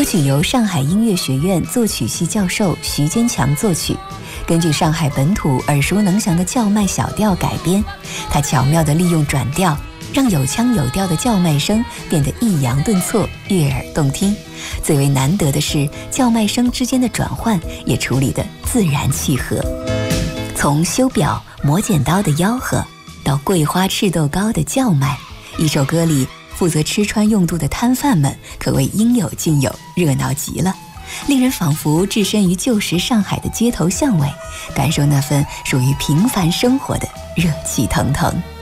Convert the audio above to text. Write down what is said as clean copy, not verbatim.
曲由上海音乐学院作曲系教授徐坚强作曲，根据上海本土耳熟能详的叫卖小调改编，他巧妙地利用转调，让有腔有调的叫卖声变得抑扬顿挫，悦耳动听。最为难得的是，叫卖声之间的转换也处理得自然契合。从修表磨剪刀的吆喝，到桂花赤豆糕的叫卖，一首歌里负责吃穿用度的摊贩们可谓应有尽有，热闹极了，令人仿佛置身于旧时上海的街头巷尾，感受那份属于平凡生活的热气腾腾。